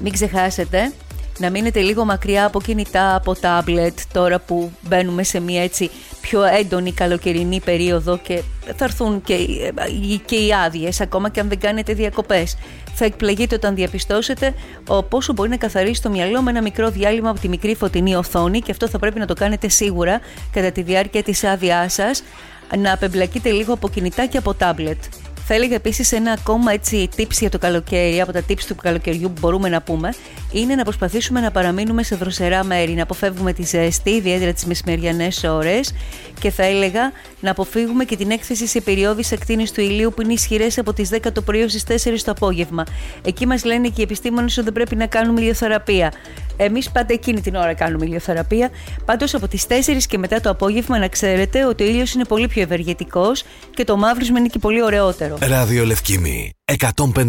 Μην ξεχάσετε να μείνετε λίγο μακριά από κινητά, από τάμπλετ, τώρα που μπαίνουμε σε μια έτσι πιο έντονη καλοκαιρινή περίοδο και θα έρθουν και οι άδειες, ακόμα και αν δεν κάνετε διακοπές. Θα εκπλαγείτε όταν διαπιστώσετε πόσο μπορεί να καθαρίσει το μυαλό με ένα μικρό διάλειμμα από τη μικρή φωτεινή οθόνη, και αυτό θα πρέπει να το κάνετε σίγουρα κατά τη διάρκεια της άδειάς σας, να απεμπλακείτε λίγο από κινητά και από τάμπλετ. Θα έλεγα επίσης ένα ακόμα έτσι tips για το καλοκαίρι, από τα tips του καλοκαιριού που μπορούμε να πούμε, είναι να προσπαθήσουμε να παραμείνουμε σε δροσερά μέρη, να αποφεύγουμε τη ζέστη, ιδιαίτερα τις μεσημεριανές ώρες, και θα έλεγα να αποφύγουμε και την έκθεση σε περιόδους ακτίνης του ηλίου που είναι ισχυρές από τις 10 το πρωί ως τις 4 το απόγευμα. Εκεί μας λένε και οι επιστήμονες ότι δεν πρέπει να κάνουμε ηλιοθεραπεία. Εμείς πάντα εκείνη την ώρα κάνουμε ηλιοθεραπεία. Πάντως από τις 4 και μετά το απόγευμα να ξέρετε ότι ο ήλιος είναι πολύ πιο ευεργετικός και το μαύρισμα είναι και πολύ ωραιότερο. Ράδιο Λευκήμη 105.